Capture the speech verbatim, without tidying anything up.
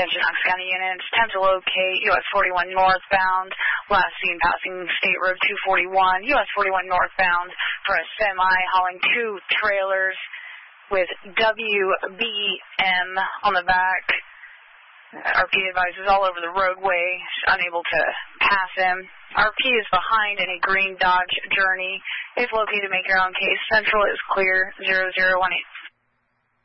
Attention Knox County units, attempt to locate U S forty-one northbound, last seen passing State Road two forty-one, U S forty-one northbound for a semi hauling two trailers with W B M on the back. R P advises all over the roadway, unable to pass him. R P is behind in a green Dodge Journey. If located, make your own case. Central is clear, zero zero one eight.